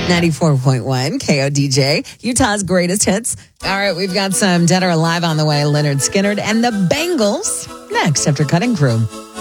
94.1 KODJ, Utah's greatest hits. All right, we've got some Dead or Alive on the way. Leonard Skinner and the Bangles next after Cutting Crew.